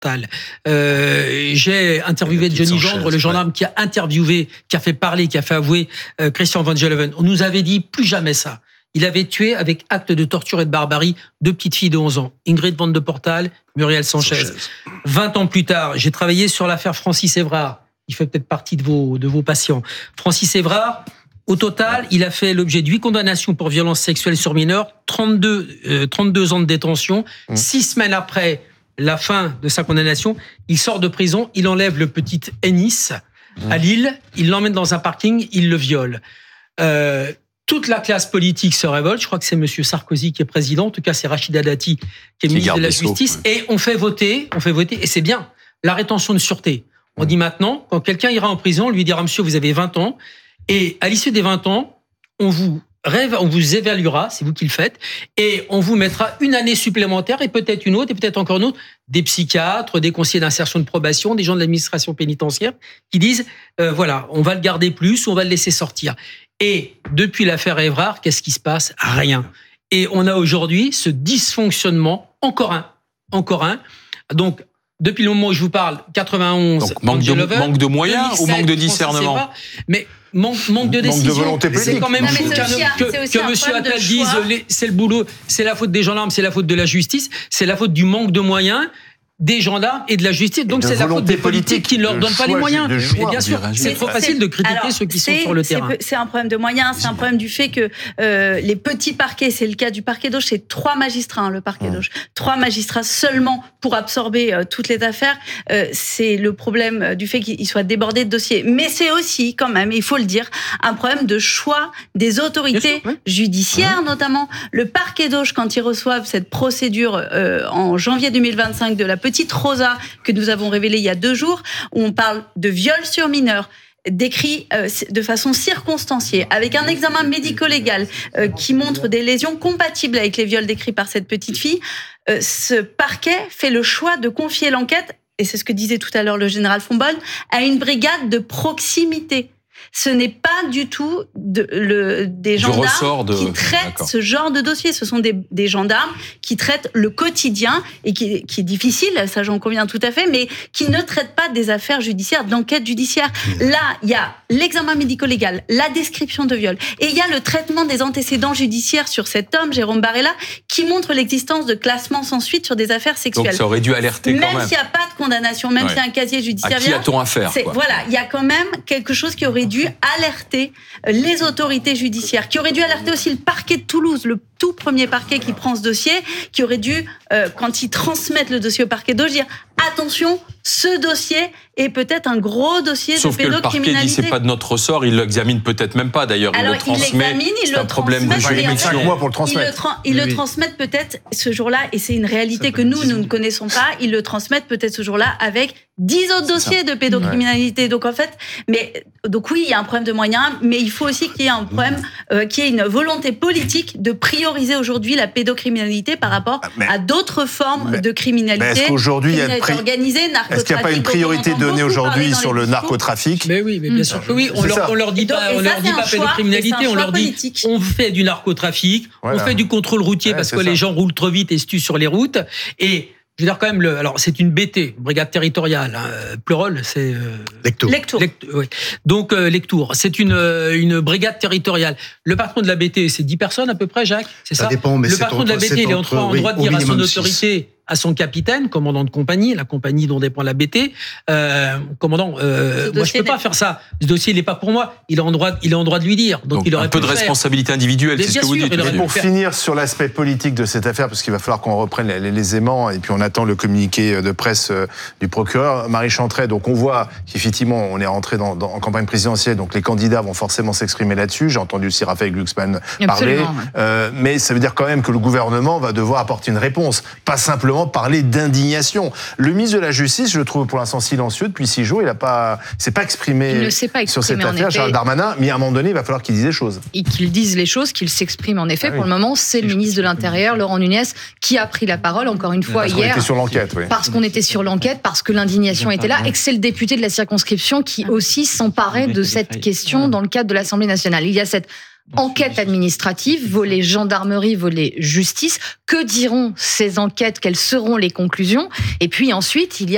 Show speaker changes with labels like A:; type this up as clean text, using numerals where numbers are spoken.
A: J'ai interviewé Johnny Gendre, le gendarme qui a interviewé, qui a fait parler, qui a fait avouer Christian Van Gelhoven. On nous avait dit plus jamais ça. Il avait tué avec acte de torture et de barbarie 2 petites filles de 11 ans, Ingrid Van de Portal, Muriel Sanchez. 20 ans plus tard, j'ai travaillé sur l'affaire Francis Évrard. Il fait peut-être partie de vos patients. Francis Évrard, au total, il a fait l'objet de 8 condamnations pour violences sexuelles sur mineurs, 32 ans de détention. 6 semaines après la fin de sa condamnation, il sort de prison, il enlève le petit Ennis à Lille, il l'emmène dans un parking, il le viole. Toute la classe politique se révolte. Je crois que c'est Monsieur Sarkozy qui est président. En tout cas, c'est Rachida Dati qui est ministre de la Justice. Et on fait voter, et c'est bien, la rétention de sûreté. On dit maintenant, quand quelqu'un ira en prison, on lui dira, monsieur, vous avez 20 ans, et à l'issue des 20 ans, on vous évaluera, c'est vous qui le faites, et on vous mettra 1 année supplémentaire, et peut-être une autre, et peut-être encore une autre, des psychiatres, des conseillers d'insertion de probation, des gens de l'administration pénitentiaire, qui disent, voilà, on va le garder plus, ou on va le laisser sortir. Et depuis l'affaire Évrard, qu'est-ce qui se passe? Rien. Et on a aujourd'hui ce dysfonctionnement, encore un. Donc, depuis le moment où je vous parle, 91...
B: Donc, manque de moyens 2017, ou manque de discernement?
A: Mais manque de décision.
C: Manque de volonté politique.
A: C'est quand même fou que M. Attal dise c'est le boulot, c'est la faute des gendarmes, c'est la faute de la justice, c'est la faute du manque de moyens des gendarmes et de la justice. Donc c'est la faute des politiques qui ne leur donnent pas les moyens. Et bien sûr, c'est trop facile de critiquer ceux qui sont sur le terrain.
D: C'est un problème de moyens, c'est un problème du fait que les petits parquets, c'est le cas du parquet d'Auch, c'est 3 magistrats, le parquet d'Auch. 3 magistrats seulement pour absorber toutes les affaires. C'est le problème du fait qu'ils soient débordés de dossiers. Mais c'est aussi, quand même, il faut le dire, un problème de choix des autorités judiciaires, notamment. Le parquet d'Auch, quand ils reçoivent cette procédure en janvier 2025 de la petite Rosa que nous avons révélée il y a 2 jours, où on parle de viol sur mineur, décrit de façon circonstanciée, avec un examen médico-légal qui montre des lésions compatibles avec les viols décrits par cette petite fille, ce parquet fait le choix de confier l'enquête, et c'est ce que disait tout à l'heure le général Fonbonne, à une brigade de proximité. Ce n'est pas du tout des gendarmes qui traitent ce genre de dossier. Ce sont des gendarmes qui traitent le quotidien et qui est difficile, ça j'en conviens tout à fait, mais qui ne traitent pas des affaires judiciaires, d'enquête judiciaire. Là, il y a l'examen médico-légal, la description de viol, et il y a le traitement des antécédents judiciaires sur cet homme, Jérôme Barella, qui montre l'existence de classements sans suite sur des affaires sexuelles.
B: Donc ça aurait dû alerter quand même.
D: Même s'il n'y a pas de condamnation, même s'il y a un casier judiciaire.
B: À qui a-t-on affaire?
D: Voilà, il y a quand même quelque chose qui aurait dû alerter les autorités judiciaires, qui aurait dû alerter aussi le parquet de Toulouse, le tout premier parquet qui prend ce dossier, qui aurait dû, quand ils transmettent le dossier au parquet d'Auch, dire attention, ce dossier est peut-être un gros dossier de pédocriminalité.
B: Sauf que le parquet dit c'est pas de notre ressort, il l'examine peut-être même pas d'ailleurs.
D: Alors il l'examine, il le transmet.
C: 5 mois pour le transmettre.
D: Ils le transmettent peut-être ce jour-là, et c'est une réalité que nous ne connaissons pas, ils le transmettent peut-être ce jour-là avec 10 autres dossiers de pédocriminalité. Donc en fait, donc oui, il y a un problème de moyens, mais il faut aussi qu'il y ait un problème, qu'il y ait une volonté politique de prioriser aujourd'hui la pédocriminalité par rapport à d'autres formes de criminalité.
C: Est-ce qu'aujourd'hui, est-ce qu'il n'y a pas une priorité donnée aujourd'hui sur le narcotrafic?
A: Mais oui, mais bien sûr que oui. On leur dit pas pédocriminalité, on leur dit on fait du narcotrafic, on fait du contrôle routier parce que les gens roulent trop vite et se tuent sur les routes. Et je veux dire quand même, alors c'est une BT, brigade territoriale, Pleurol, c'est
D: Lectour.
A: Oui. Donc Lectour, c'est une brigade territoriale. Le patron de la BT, c'est 10 personnes à peu près, Jacques, c'est ça?
E: Ça dépend, mais
A: le patron de la BT, il est en droit de dire à son autorité, à son capitaine, commandant de compagnie, la compagnie dont dépend la BT, commandant, moi je peux pas faire ça. Ce dossier, il est pas pour moi. Il est en droit de lui dire. Donc il aurait
B: un peu de responsabilité individuelle, c'est ce que vous dites.
C: Pour finir sur l'aspect politique de cette affaire, parce qu'il va falloir qu'on reprenne les aimants, et puis on attend le communiqué de presse du procureur, Marie Chantret. Donc on voit qu'effectivement, on est rentré en campagne présidentielle, donc les candidats vont forcément s'exprimer là-dessus. J'ai entendu aussi Raphaël Glucksmann parler. Mais ça veut dire quand même que le gouvernement va devoir apporter une réponse, pas simplement parler d'indignation. Le ministre de la Justice, je le trouve pour l'instant silencieux depuis 6 jours. Il s'est pas exprimé sur cette affaire, Gérald Darmanin. Mais à un moment donné, il va falloir qu'il dise les choses.
F: Et qu'il dise les choses, qu'il s'exprime en effet. Pour le moment, c'est le ministre de l'Intérieur, Laurent Nunez, qui a pris la parole encore une fois hier.
C: Était sur l'enquête,
F: parce qu'on était sur l'enquête, parce que l'indignation était là, et que c'est le député de la circonscription qui aussi s'emparait de cette question dans le cadre de l'Assemblée nationale. Il y a cette enquête administrative, volet gendarmerie, volet justice. Que diront ces enquêtes? Quelles seront les conclusions? Et puis ensuite, il y a